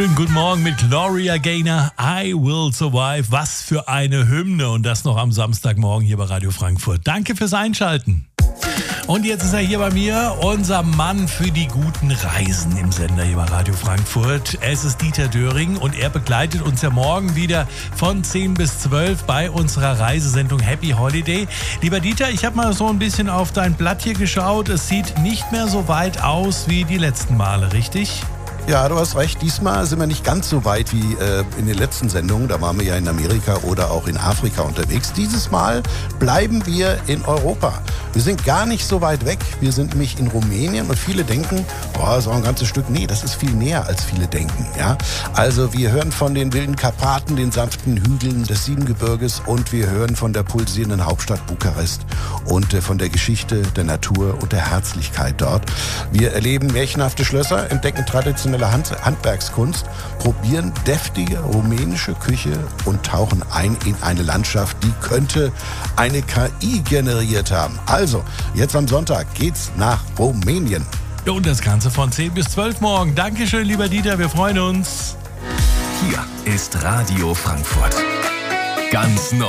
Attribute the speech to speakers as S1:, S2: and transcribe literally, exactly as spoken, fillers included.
S1: Guten Morgen mit Gloria Gaynor, I Will Survive. Was für eine Hymne und das noch am Samstagmorgen hier bei Radio Frankfurt. Danke fürs Einschalten. Und jetzt ist er hier bei mir, unser Mann für die guten Reisen im Sender hier bei Radio Frankfurt. Es ist Dieter Döring und er begleitet uns ja morgen wieder von zehn bis zwölf bei unserer Reisesendung Happy Holiday. Lieber Dieter, ich habe mal so ein bisschen auf dein Blatt hier geschaut. Es sieht nicht mehr so weit aus wie die letzten Male, richtig?
S2: Ja, du hast recht. Diesmal sind wir nicht ganz so weit wie äh, in den letzten Sendungen. Da waren wir ja in Amerika oder auch in Afrika unterwegs. Dieses Mal bleiben wir in Europa. Wir sind gar nicht so weit weg. Wir sind nämlich in Rumänien und viele denken, boah, so ein ganzes Stück. Nee, das ist viel näher, als viele denken. Ja? Also wir hören von den wilden Karpaten, den sanften Hügeln des Siebengebirges und wir hören von der pulsierenden Hauptstadt Bukarest und äh, von der Geschichte, der Natur und der Herzlichkeit dort. Wir erleben märchenhafte Schlösser, entdecken traditionelle Hand- Handwerkskunst, probieren deftige rumänische Küche und tauchen ein in eine Landschaft, die könnte eine K I generiert haben. Also, jetzt am Sonntag geht's nach Rumänien.
S1: Und das Ganze von zehn bis zwölf morgen. Dankeschön, lieber Dieter, wir freuen uns.
S3: Hier ist Radio Frankfurt. Ganz neu.